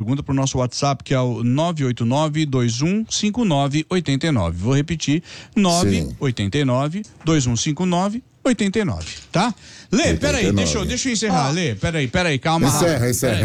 pergunta pro nosso WhatsApp, que é o 989-2159-89. Vou repetir, 989-2159-89, tá? Lê, peraí, deixa eu encerrar, Lê, peraí, calma, Rafa. Encerra.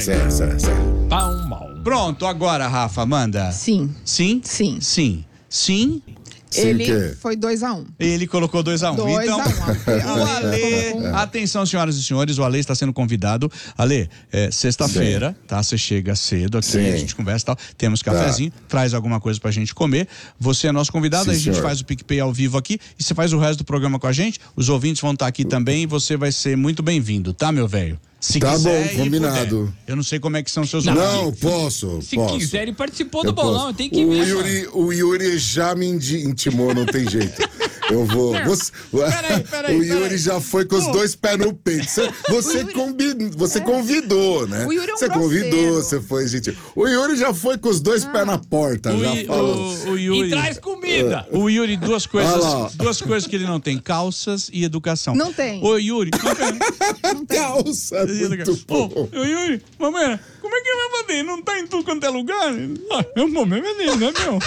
Pronto, agora, Rafa, manda. Sim. Sim? Sim. Sim. Sim? Ele foi 2-1. Ele colocou 2-1. Então, o Ale, atenção, senhoras e senhores, o Ale está sendo convidado. Ale, sexta-feira, tá? Você chega cedo aqui, a gente conversa e tal. Temos cafezinho, traz alguma coisa pra gente comer. Você é nosso convidado, aí a gente faz o PicPay ao vivo aqui e você faz o resto do programa com a gente. Os ouvintes vão estar aqui também e você vai ser muito bem-vindo, tá, meu velho? Se tá quiser, bom, combinado. Puder. Eu não sei como é que são seus Não, posso. Se quiser, ele participou do bolão, tem que ver. O Yuri já me intimou, não tem jeito. Eu vou. Peraí, o Yuri já foi com os dois pés no peito. Você convidou, né? O Yuri é um você convidou, você foi, gente. O Yuri já foi com os dois pés na porta, já falou. O Yuri, e traz comida. O Yuri, duas coisas que ele não tem: calças e educação. Não tem. Ô, Yuri, não tem. Calça, muito bom. Ô, Yuri, mamãe, como é que vai fazer? Não tá em tudo quanto é lugar? É um momento, menino, né, meu?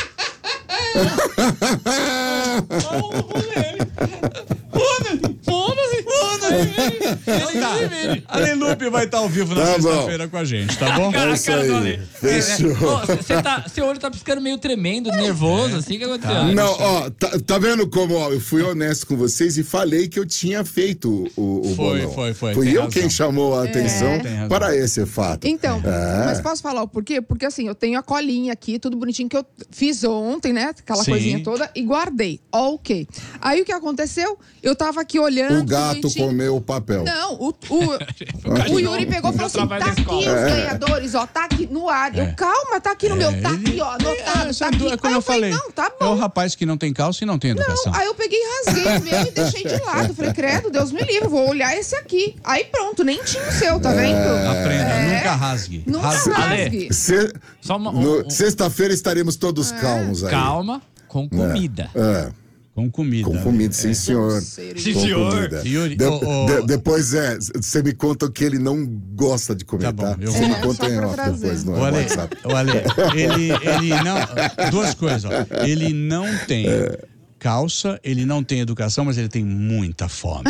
Aleluia vai estar ao vivo na sexta-feira com a gente, tá bom? É isso aí. Fechou. Seu olho tá piscando meio tremendo, nervoso, assim, que aconteceu? Não, ó, tá vendo como eu fui honesto com vocês e falei que eu tinha feito o bolão. Foi. Fui eu quem chamou a atenção para esse fato. Então, mas posso falar o porquê? Porque assim, eu tenho a colinha aqui, tudo bonitinho que eu fiz ontem, né? Aquela coisinha toda e guardei. Ok. Aí o que aconteceu? Eu tava aqui olhando. O gato comeu o papel. Não, o Yuri pegou e falou assim: tá aqui os ganhadores, ó, tá aqui no ar. Eu, calma, tá aqui no meu, tá aqui, ó, anotado, tá aqui. É como eu falei, não, tá bom. É o rapaz que não tem calça e não tem educação. Não, aí eu peguei e rasguei o meu e deixei de lado. Falei, credo, Deus me livre, vou olhar esse aqui. Aí pronto, nem tinha o seu, tá vendo? Aprenda, nunca rasgue. Nunca rasgue. Sexta-feira estaremos todos calmos aí. Calma, com comida. Com comida. Com comida, sim, senhor. Sim, senhor. Yuri, depois você me conta que ele não gosta de comer, tá? Você me conta em off depois no WhatsApp. O Ale, ele não... Duas coisas, ó. Ele não tem calça, ele não tem educação, mas ele tem muita fome.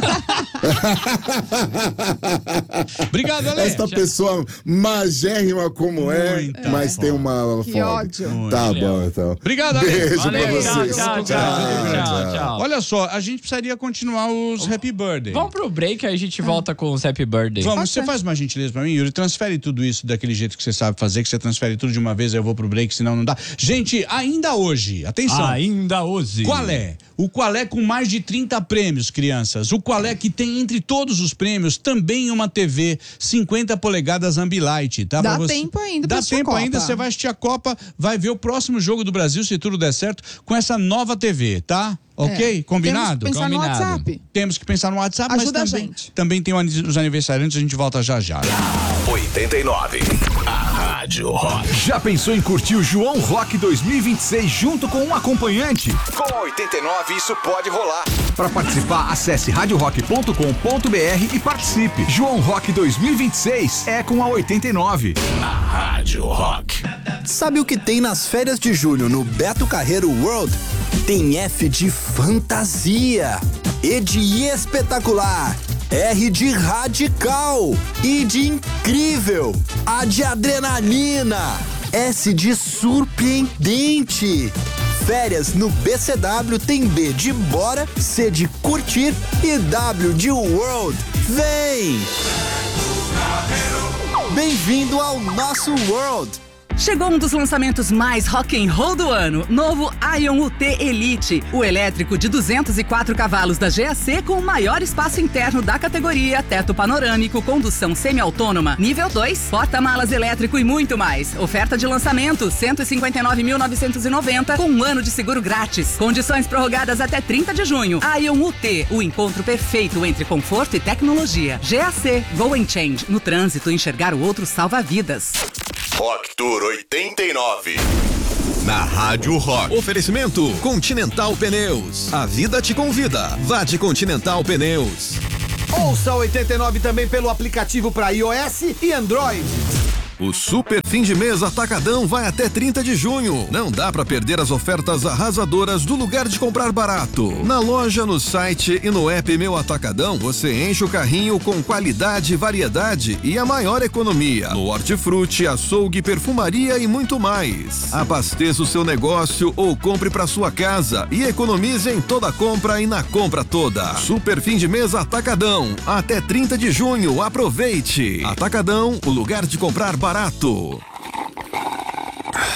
Obrigado, Ale. Esta pessoa magérrima como mas tem uma que fome. ódio. Tá bom, então. Obrigado, Ale. Beijo pra vocês. Tchau. Olha só, a gente precisaria continuar os Happy Birthday. Vamos pro break, aí a gente volta com os Happy Birthday. Vamos, você faz uma gentileza pra mim, Yuri, transfere tudo isso daquele jeito que você sabe fazer, que você transfere tudo de uma vez, aí eu vou pro break, senão não dá. Gente, ainda hoje, atenção. Ainda hoje. Qual é? O Qualé com mais de 30 prêmios, crianças. O Qualé que tem entre todos os prêmios também uma TV 50 polegadas Ambilight, tá? Dá tempo ainda pra assistir a tempo Copa. ainda, você vai assistir a Copa, vai ver o próximo jogo do Brasil, se tudo der certo, com essa nova TV, tá? Ok? Combinado? Temos que pensar no Combinado. WhatsApp. Temos que pensar no WhatsApp, Ajuda mas a gente. também tem os aniversariantes, a gente volta já. 89. A Rádio Rock. Já pensou em curtir o João Rock 2026 junto com um acompanhante? Com a 89 isso pode rolar. Para participar, acesse radiorock.com.br e participe. João Rock 2026 é com a 89. A Rádio Rock. Sabe o que tem nas férias de julho no Beto Carreiro World? Tem F de fantasia, E de espetacular, R de radical, I de incrível, A de adrenalina, S de surpreendente. Férias no BCW tem B de bora, C de curtir e W de world. Vem! Bem-vindo ao nosso world! Chegou um dos lançamentos mais rock and roll do ano, novo Ion UT Elite, o elétrico de 204 cavalos da GAC com o maior espaço interno da categoria, teto panorâmico, condução semi-autônoma, nível 2, porta-malas elétrico e muito mais. Oferta de lançamento, 159.990 com um ano de seguro grátis. Condições prorrogadas até 30 de junho. Ion UT, o encontro perfeito entre conforto e tecnologia. GAC, Go and Change. No trânsito, enxergar o outro salva vidas. Rock Tour 89. Na Rádio Rock. Oferecimento Continental Pneus. A vida te convida. Vá de Continental Pneus. Ouça 89 também pelo aplicativo para iOS e Android. O Super Fim de Mês Atacadão vai até 30 de junho. Não dá pra perder as ofertas arrasadoras do lugar de comprar barato. Na loja, no site e no app Meu Atacadão, você enche o carrinho com qualidade, variedade e a maior economia. No hortifruti, açougue, perfumaria e muito mais. Abasteça o seu negócio ou compre pra sua casa e economize em toda compra e na compra toda. Super Fim de Mês Atacadão. Até 30 de junho, aproveite. Atacadão, o lugar de comprar barato.